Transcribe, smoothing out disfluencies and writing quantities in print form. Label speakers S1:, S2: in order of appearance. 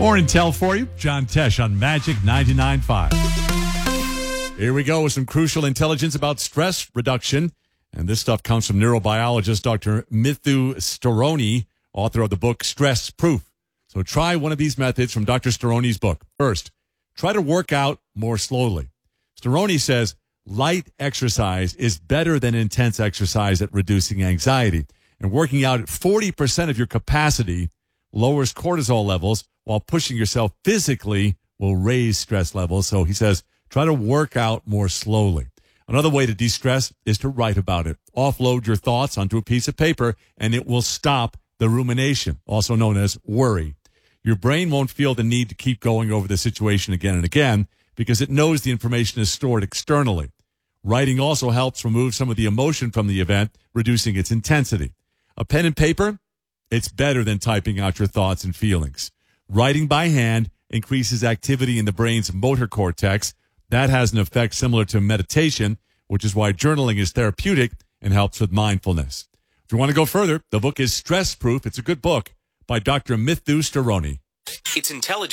S1: More intel for you. John Tesh on Magic 99.5. Here we go with some crucial intelligence about stress reduction. And this stuff comes from neurobiologist Dr. Mithu Storoni, author of the book Stress Proof. So try one of these methods from Dr. Storoni's book. First, try to work out more slowly. Storoni says light exercise is better than intense exercise at reducing anxiety. And working out at 40% of your capacity lowers cortisol levels, while pushing yourself physically will raise stress levels. So he says, try to work out more slowly. Another way to de-stress is to write about it. Offload your thoughts onto a piece of paper, and it will stop the rumination, also known as worry. Your brain won't feel the need to keep going over the situation again and again because it knows the information is stored externally. Writing also helps remove some of the emotion from the event, reducing its intensity. A pen and paper, it's better than typing out your thoughts and feelings. Writing by hand increases activity in the brain's motor cortex. That has an effect similar to meditation, which is why journaling is therapeutic and helps with mindfulness. If you want to go further, the book is Stress Proof. It's a good book by Dr. Mithu Storoni.
S2: It's intelligent.